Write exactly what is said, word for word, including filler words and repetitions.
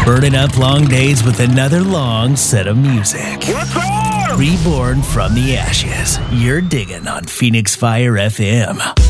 burning up long days with another long set of music. What's on? Reborn from the ashes. You're digging on Phoenix Fire F M.